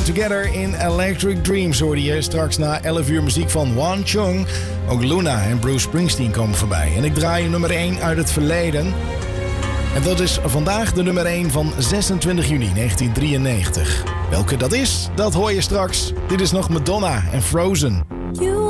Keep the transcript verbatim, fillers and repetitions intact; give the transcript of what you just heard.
Together in Electric Dreams hoorde je. Straks na elf uur muziek van Wan Chung. Ook Luna en Bruce Springsteen komen voorbij. En ik draai nummer één uit het verleden. En dat is vandaag de nummer één van zesentwintig juni negentien drieënnegentig. Welke dat is, dat hoor je straks. Dit is nog Madonna en Frozen.